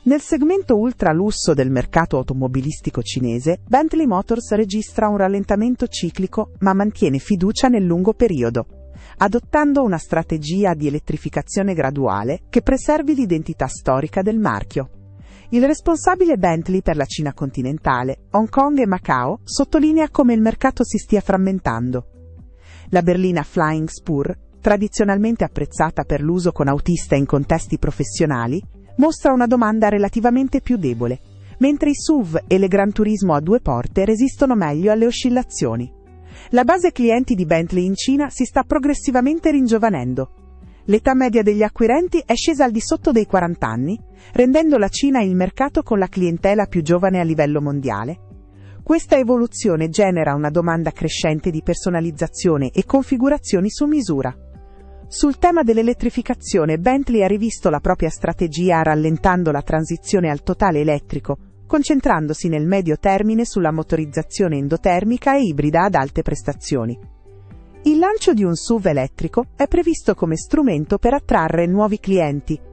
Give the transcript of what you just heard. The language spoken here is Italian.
Nel segmento ultralusso del mercato automobilistico cinese, Bentley Motors registra un rallentamento ciclico ma mantiene fiducia nel lungo periodo, adottando una strategia di elettrificazione graduale che preservi l'identità storica del marchio. Il responsabile Bentley per la Cina continentale, Hong Kong e Macao sottolinea come il mercato si stia frammentando. La berlina Flying Spur, tradizionalmente apprezzata per l'uso con autista in contesti professionali, mostra una domanda relativamente più debole, mentre i SUV e le Gran Turismo a due porte resistono meglio alle oscillazioni. La base clienti di Bentley in Cina si sta progressivamente ringiovanendo. L'età media degli acquirenti è scesa al di sotto dei 40 anni, rendendo la Cina il mercato con la clientela più giovane a livello mondiale. Questa evoluzione genera una domanda crescente di personalizzazione e configurazioni su misura. Sul tema dell'elettrificazione, Bentley ha rivisto la propria strategia rallentando la transizione al totale elettrico, concentrandosi nel medio termine sulla motorizzazione endotermica e ibrida ad alte prestazioni. Il lancio di un SUV elettrico è previsto come strumento per attrarre nuovi clienti,